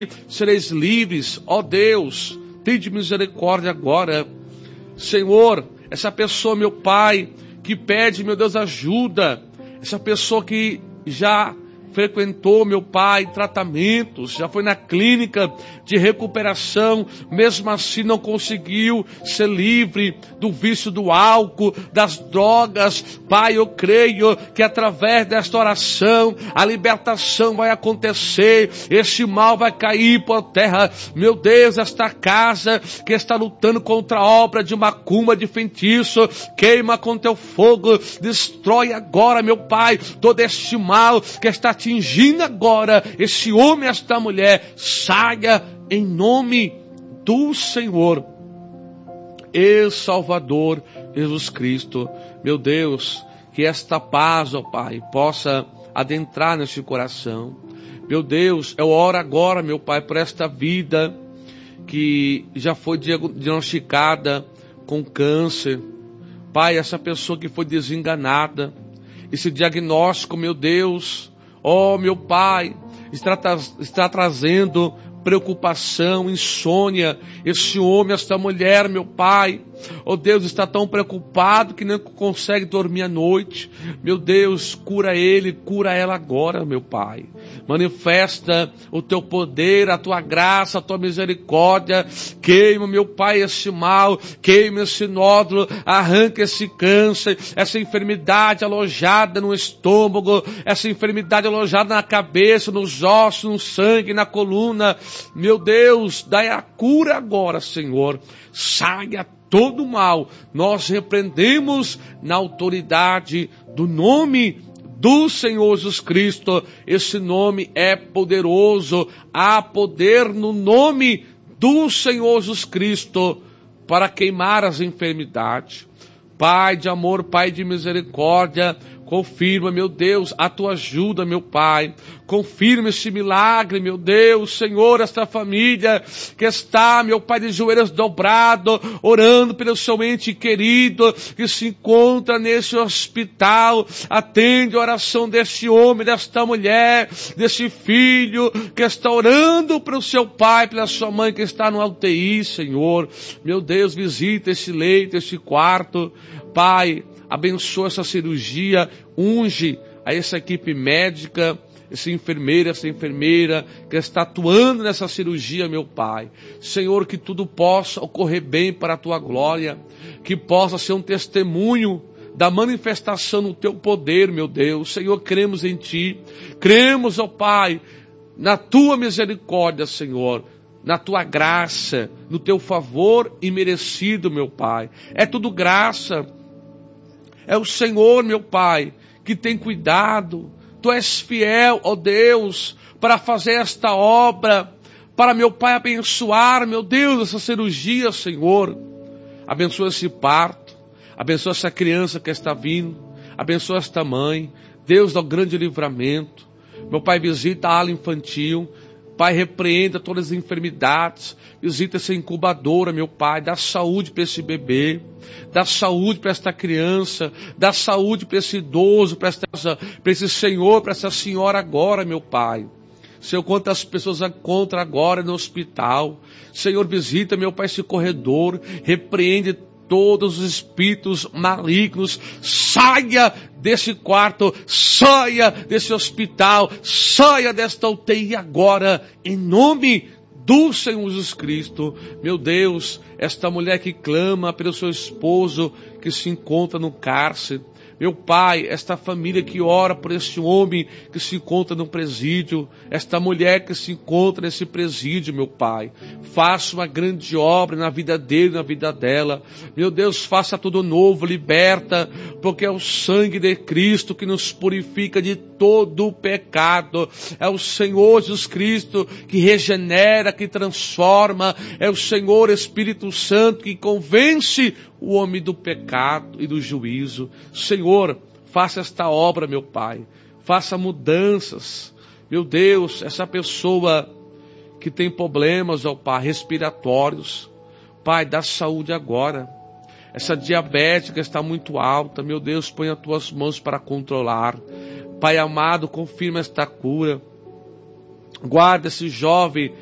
sereis livres. Ó Deus, tende misericórdia agora. Senhor, essa pessoa, meu Pai, que pede, meu Deus, ajuda. Essa pessoa que já frequentou, meu Pai, tratamentos, já foi na clínica de recuperação, mesmo assim não conseguiu ser livre do vício do álcool, das drogas. Pai, eu creio que através desta oração, a libertação vai acontecer, esse mal vai cair por terra. Meu Deus, esta casa que está lutando contra a obra de macumba, de feitiço, queima com teu fogo, destrói agora, meu Pai, todo este mal que está atingindo agora esse homem, esta mulher. Saia em nome do Senhor e Salvador Jesus Cristo. Meu Deus, que esta paz, ó Pai, possa adentrar nesse coração. Meu Deus, eu oro agora, meu Pai, por esta vida que já foi diagnosticada com câncer. Pai, essa pessoa que foi desenganada, esse diagnóstico, meu Deus, ó meu Pai, está trazendo preocupação, insônia. Esse homem, esta mulher, meu Pai, ó Deus, está tão preocupado que não consegue dormir à noite. Meu Deus, cura ele, cura ela agora, meu Pai. Manifesta o teu poder, a tua graça, a tua misericórdia. Queima, meu Pai, esse mal, queima esse nódulo, arranca esse câncer, essa enfermidade alojada no estômago, essa enfermidade alojada na cabeça, nos ossos, no sangue, na coluna. Meu Deus, dai a cura agora, Senhor. Saia todo mal. Nós repreendemos na autoridade do nome do Senhor Jesus Cristo. Esse nome é poderoso. Há poder no nome do Senhor Jesus Cristo para queimar as enfermidades. Pai de amor, Pai de misericórdia, confirma, meu Deus, a tua ajuda, meu Pai. Confirma esse milagre, meu Deus. Senhor, esta família que está, meu Pai, de joelhos dobrados, orando pelo seu ente querido, que se encontra nesse hospital. Atende a oração deste homem, desta mulher, desse filho, que está orando pelo seu pai, pela sua mãe que está no UTI, Senhor. Meu Deus, visita esse leito, esse quarto. Pai, abençoa essa cirurgia, unge a essa equipe médica, essa enfermeira que está atuando nessa cirurgia, meu Pai. Senhor, que tudo possa ocorrer bem para a tua glória, que possa ser um testemunho da manifestação do teu poder, meu Deus. Senhor, cremos em ti, cremos, ó Pai, na tua misericórdia, Senhor, na tua graça, no teu favor imerecido, meu Pai. É tudo graça. É o Senhor, meu Pai, que tem cuidado. Tu és fiel, ó Deus, para fazer esta obra, para, meu Pai, abençoar, meu Deus, essa cirurgia, Senhor. Abençoa esse parto, abençoa essa criança que está vindo, abençoa esta mãe. Deus, dá o grande livramento. Meu Pai, visita a ala infantil. Pai, repreenda todas as enfermidades. Visita essa incubadora, meu Pai. Dá saúde para esse bebê. Dá saúde para esta criança. Dá saúde para esse idoso, para esse senhor, para essa senhora agora, meu Pai. Senhor, quantas pessoas encontram agora no hospital. Senhor, visita, meu Pai, esse corredor. Repreende todos os espíritos malignos. Saia desse quarto, saia desse hospital, saia desta UTI agora, em nome do Senhor Jesus Cristo. Meu Deus, esta mulher que clama pelo seu esposo que se encontra no cárcere. Meu Pai, esta família que ora por este homem que se encontra no presídio, esta mulher que se encontra nesse presídio, meu Pai, faça uma grande obra na vida dele, na vida dela. Meu Deus, faça tudo novo, liberta, porque é o sangue de Cristo que nos purifica de todo o pecado. É o Senhor Jesus Cristo que regenera, que transforma. É o Senhor Espírito Santo que convence o homem do pecado e do juízo. Senhor, faça esta obra, meu Pai. Faça mudanças. Meu Deus, essa pessoa que tem problemas, ó Pai, respiratórios. Pai, dá saúde agora. Essa diabética está muito alta. Meu Deus, põe as tuas mãos para controlar. Pai amado, confirma esta cura. Guarda esse jovem